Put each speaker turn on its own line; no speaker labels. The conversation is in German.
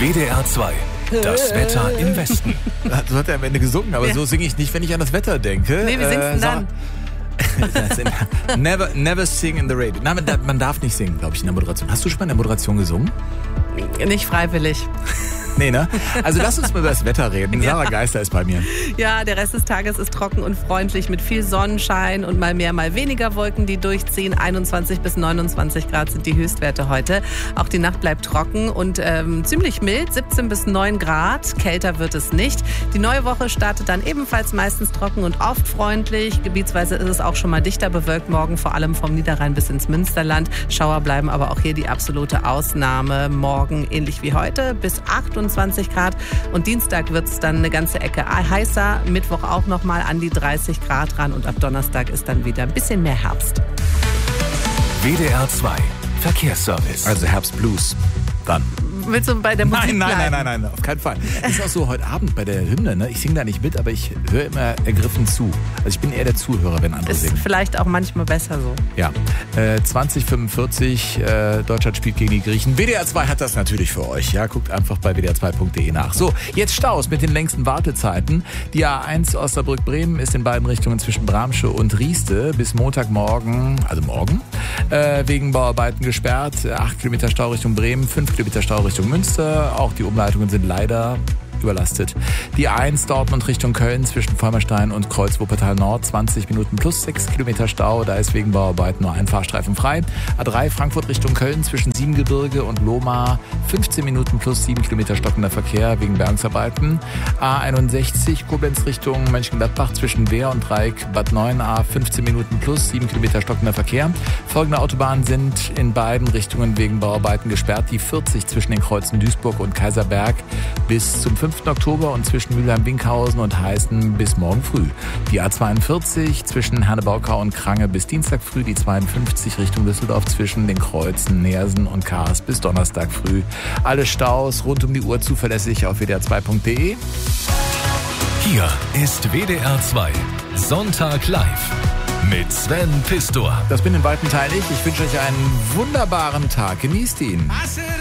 WDR 2. Das Wetter im Westen.
So hat er am Ende gesungen, aber so singe ich nicht, wenn ich an das Wetter denke.
Nee, wie singst du dann?
Never sing in the radio. Nein, man darf nicht singen, glaube ich, in der Moderation. Hast du schon mal in der Moderation gesungen?
Nicht freiwillig.
Nee, ne? Also lass uns mal über das Wetter reden. Sarah Geister ist bei mir.
Ja, der Rest des Tages ist trocken und freundlich mit viel Sonnenschein und mal mehr, mal weniger Wolken, die durchziehen. 21 bis 29 Grad sind die Höchstwerte heute. Auch die Nacht bleibt trocken und ziemlich mild, 17 bis 9 Grad. Kälter wird es nicht. Die neue Woche startet dann ebenfalls meistens trocken und oft freundlich. Gebietsweise ist es auch schon mal dichter bewölkt morgen, vor allem vom Niederrhein bis ins Münsterland. Schauer bleiben aber auch hier die absolute Ausnahme. Morgen ähnlich wie heute bis 28 Grad und Dienstag wird es dann eine ganze Ecke heißer, Mittwoch auch nochmal an die 30 Grad ran und ab Donnerstag ist dann wieder ein bisschen mehr Herbst.
WDR 2. Verkehrsservice.
Also Herbstblues. Dann.
Willst du bei der Musik
Nein, auf keinen Fall. Ist auch so heute Abend bei der Hymne, ne? Ich singe da nicht mit, aber ich höre immer ergriffen zu. Also ich bin eher der Zuhörer, wenn andere
ist
singen.
Vielleicht auch manchmal besser so.
Ja, 2045, Deutschland spielt gegen die Griechen. WDR 2 hat das natürlich für euch. Ja, guckt einfach bei wdr2.de nach. So, jetzt Staus mit den längsten Wartezeiten. Die A1 Osnabrück-Bremen ist in beiden Richtungen zwischen Bramsche und Rieste bis Montagmorgen, also morgen, wegen Bauarbeiten gesperrt. 8 Kilometer Stau Richtung Bremen, 5 Kilometer Stau Richtung Münster. Auch die Umleitungen sind leider überlastet. Die A1 Dortmund Richtung Köln zwischen Vollmerstein und Kreuz-Wuppertal Nord 20 Minuten plus 6 Kilometer Stau. Da ist wegen Bauarbeiten nur ein Fahrstreifen frei. A3 Frankfurt Richtung Köln zwischen Siebengebirge und Lohmar 15 Minuten plus 7 Kilometer stockender Verkehr wegen Bergungsarbeiten. A61 Koblenz Richtung Mönchengladbach zwischen Wehr und Dreieck Bad 9a 15 Minuten plus 7 Kilometer stockender Verkehr. Folgende Autobahnen sind in beiden Richtungen wegen Bauarbeiten gesperrt. Die 40 zwischen den Kreuzen Duisburg und Kaiserberg bis zum 5. Oktober und zwischen Mülheim-Winkhausen und Heißen bis morgen früh. Die A42 zwischen Hernebaukau und Krange bis Dienstag früh. Die 52 Richtung Düsseldorf zwischen den Kreuzen Neersen und Kaas bis Donnerstag früh. Alle Staus rund um die Uhr zuverlässig auf wdr2.de.
Hier ist WDR 2. Sonntag live. Mit Sven Pistor.
Das bin in weiten Teilen ich. Ich wünsche euch einen wunderbaren Tag. Genießt ihn.